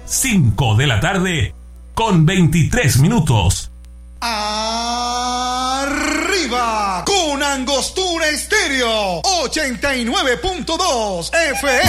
5 de la tarde con 23 minutos. Arriba con Angostura Estéreo 89.2 FM.